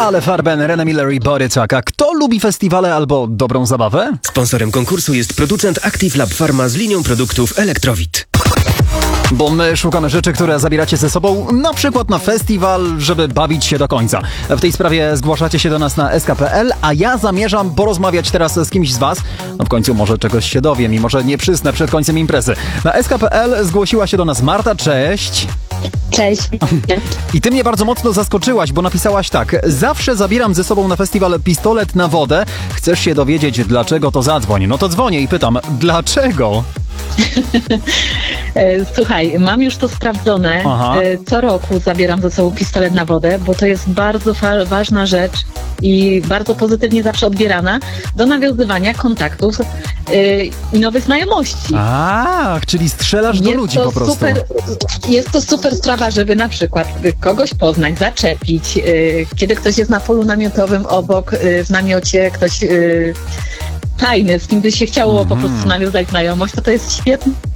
Ale Farben, Rene Miller i Borycak. A kto lubi festiwale albo dobrą zabawę? Sponsorem konkursu jest producent Active Lab Pharma z linią produktów Elektrowit. Bo my szukamy rzeczy, które zabieracie ze sobą na przykład na festiwal, żeby bawić się do końca. W tej sprawie zgłaszacie się do nas na sk.pl, a ja zamierzam porozmawiać teraz z kimś z was. No w końcu może czegoś się dowiem i może nie przysnę przed końcem imprezy. Na sk.pl zgłosiła się do nas Marta, cześć. Cześć. I ty mnie bardzo mocno zaskoczyłaś, bo napisałaś tak. Zawsze zabieram ze sobą na festiwal pistolet na wodę. Chcesz się dowiedzieć, dlaczego, to zadzwoń. No to dzwonię i pytam, dlaczego? Słuchaj, mam już to sprawdzone. Aha. Co roku zabieram ze sobą pistolet na wodę, bo to jest bardzo ważna rzecz i bardzo pozytywnie zawsze odbierana do nawiązywania kontaktów i nowych znajomości. Ach, czyli strzelasz do ludzi po prostu. Jest to super sprawa, żeby na przykład kogoś poznać, zaczepić. Kiedy ktoś jest na polu namiotowym obok, w namiocie ktoś fajny, z kim by się chciało po prostu nawiązać znajomość, to jest świetny